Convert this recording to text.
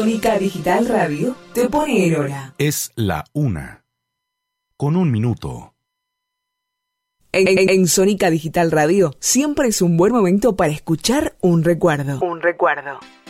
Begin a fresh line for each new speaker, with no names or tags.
Sónica Digital Radio te pone en hora.
Es la 1:01.
En Sónica Digital Radio siempre es un buen momento para escuchar un recuerdo.